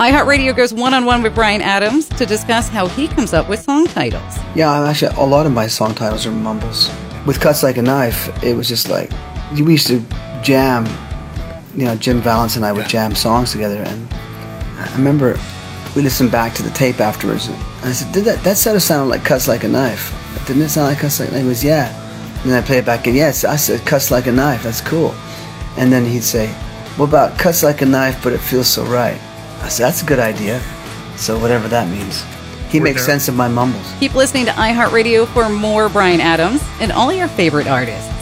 iHeartRadio goes one-on-one with Bryan Adams to discuss how he comes up with song titles. Yeah, actually, a lot of my song titles are mumbles. With Cuts Like a Knife, it was just like, we used to jam, Jim Valance and I would jam songs together, and I remember we listened back to the tape afterwards, and I said, that sort of sounded like Cuts Like a Knife. Didn't it sound like Cuts Like a Knife? He was, yeah. And then I played it back, and yes, I said, Cuts Like a Knife, that's cool. And then he'd say, what about Cuts Like a Knife, but it feels so right? I said, that's a good idea. So whatever that means. He makes sense of my mumbles. Keep listening to iHeartRadio for more Bryan Adams and all your favorite artists.